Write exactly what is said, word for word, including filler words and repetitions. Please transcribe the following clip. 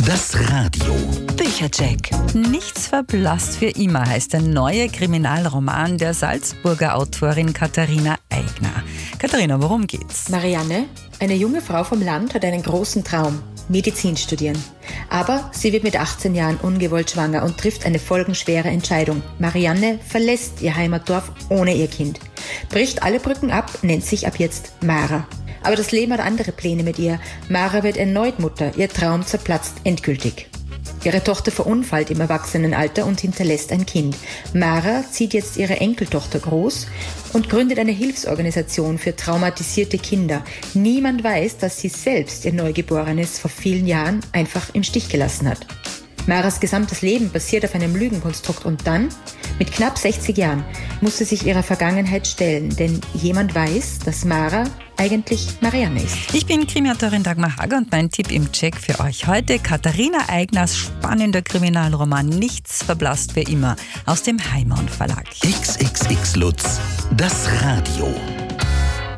Das Radio. Büchercheck. Nichts verblasst für immer heißt der neue Kriminalroman der Salzburger Autorin Katharina Eigner. Katharina, worum geht's? Marianne, eine junge Frau vom Land, hat einen großen Traum: Medizin studieren. Aber sie wird mit achtzehn Jahren ungewollt schwanger und trifft eine folgenschwere Entscheidung. Marianne verlässt ihr Heimatdorf ohne ihr Kind, bricht alle Brücken ab, nennt sich ab jetzt Mara. Aber das Leben hat andere Pläne mit ihr. Mara wird erneut Mutter, ihr Traum zerplatzt endgültig. Ihre Tochter verunfallt im Erwachsenenalter und hinterlässt ein Kind. Mara zieht jetzt ihre Enkeltochter groß und gründet eine Hilfsorganisation für traumatisierte Kinder. Niemand weiß, dass sie selbst ihr Neugeborenes vor vielen Jahren einfach im Stich gelassen hat. Maras gesamtes Leben basiert auf einem Lügenkonstrukt und dann, mit knapp sechzig Jahren, muss sie sich ihrer Vergangenheit stellen, denn jemand weiß, dass Mara eigentlich Marianne ist. Ich bin Krimiautorin Dagmar Hager und mein Tipp im Check für euch heute: Katharina Eigners spannender Kriminalroman Nichts verblasst für immer aus dem Heimon Verlag. X X X Lutz, das Radio.